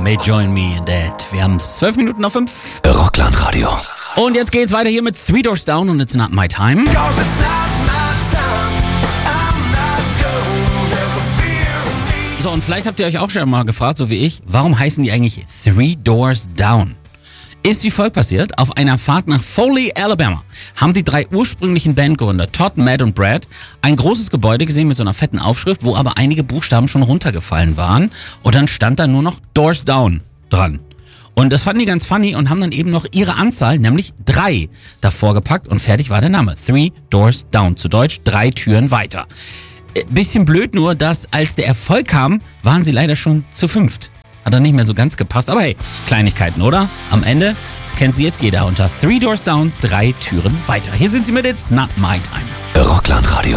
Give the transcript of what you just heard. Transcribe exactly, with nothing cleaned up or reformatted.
May Join Me in That. Wir haben zwölf Minuten nach fünf. Rockland-Radio. Und jetzt geht's weiter hier mit Three Doors Down und It's Not My Time. So, und vielleicht habt ihr euch auch schon mal gefragt, so wie ich, warum heißen die eigentlich Three Doors Down? Ist wie folgt passiert: Auf einer Fahrt nach Foley, Alabama, haben die drei ursprünglichen Bandgründer, Todd, Matt und Brad, ein großes Gebäude gesehen mit so einer fetten Aufschrift, wo aber einige Buchstaben schon runtergefallen waren. Und dann stand da nur noch Doors Down dran. Und das fanden die ganz funny und haben dann eben noch ihre Anzahl, nämlich drei, davor gepackt und fertig war der Name. Three Doors Down, zu Deutsch drei Türen weiter. Bisschen blöd nur, dass als der Erfolg kam, waren sie leider schon zu fünft. Hat dann nicht mehr so ganz gepasst, aber hey, Kleinigkeiten, oder? Am Ende kennt sie jetzt jeder unter Three Doors Down, drei Türen weiter. Hier sind sie mit It's Not My Time. Rockland-Radio.